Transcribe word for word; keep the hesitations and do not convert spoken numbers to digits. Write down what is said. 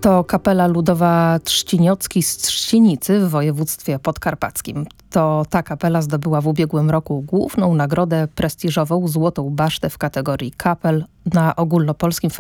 To kapela ludowa Trzciniocki z Trzcinicy w województwie podkarpackim. To ta kapela zdobyła w ubiegłym roku główną nagrodę prestiżową Złotą Basztę w kategorii kapel na ogólnopolskim